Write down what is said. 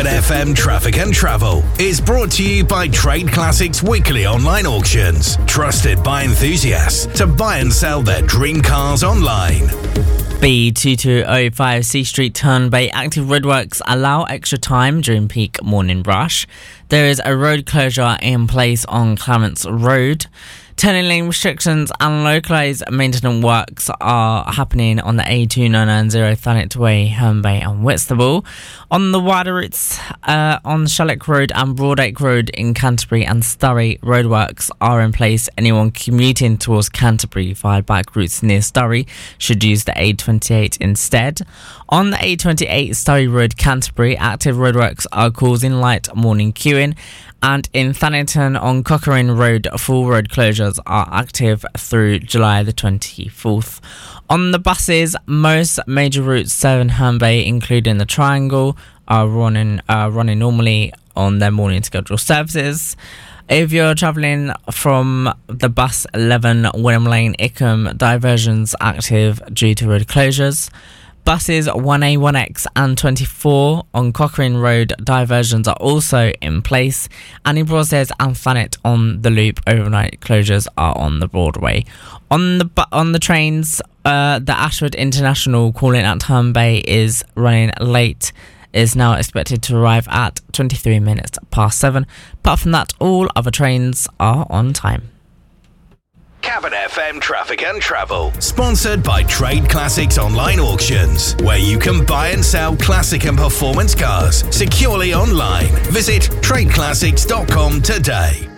Cabin FM Traffic and Travel is brought to you by Trade Classics Weekly Online Auctions, trusted by enthusiasts to buy and sell their dream cars online. B2205 C Street Turnbay. Active roadworks allow extra time during peak morning rush. There is a road closure in place on Clarence Road. Turning lane restrictions and localised maintenance works are happening on the A2990 Thanet Way, Herne Bay and Whitstable. On the wider routes on Shallock Road and Broadacre Road in Canterbury and Surrey, roadworks are in place. Anyone commuting towards Canterbury via back routes near Surrey should use the A28 instead. On the A28 Surrey Road, Canterbury, active roadworks are causing light morning queuing. And in Thannington on Cochrane Road, full road closures are active through July the 24th. On the buses, most major routes serving Herne Bay, including the Triangle, are running normally on their morning scheduled services. If you're travelling from the bus 11 William Lane Ickham, diversions active due to road closures. Buses 1A, 1X and 24 on Cochrane Road, diversions are also in place. And in Broadstairs and Thanet on the loop, overnight closures are on the Broadway. On the trains, the Ashford International calling at Herne Bay is running late, is now expected to arrive at 23 minutes past 7. Apart from that, all other trains are on time. Cabin FM Traffic and Travel, sponsored by Trade Classics Online Auctions, where you can buy and sell classic and performance cars securely online. Visit tradeclassics.com today.